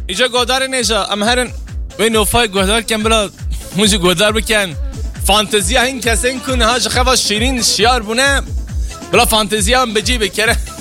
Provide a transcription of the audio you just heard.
اینجا گودار نیجا ام هرن و نوفای گودار کن بلا موجی گودار بکن فانتزیا این کسی این کنه ها خواست شیرین شیار بونه بلا فانتزیا هم بجی بکره